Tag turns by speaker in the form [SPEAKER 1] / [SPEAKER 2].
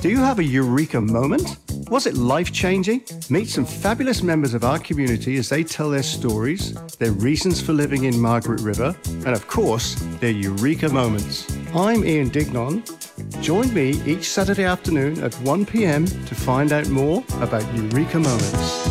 [SPEAKER 1] Do you have a eureka moment? Was it life-changing? Meet some fabulous members of our community as they tell their stories, their reasons for living in Margaret River, and of course, their eureka moments. I'm Ian Dignon. Join me each Saturday afternoon at 1 p.m. to find out more about eureka moments.